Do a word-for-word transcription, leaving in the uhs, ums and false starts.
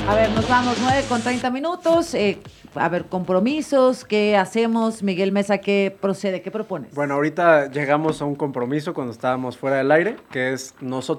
A ver, nos vamos nueve con treinta minutos. Eh, a ver, compromisos, ¿qué hacemos? Miguel Mesa, ¿qué procede? ¿Qué propones? Bueno, ahorita llegamos a un compromiso cuando estábamos fuera del aire, que es nosotros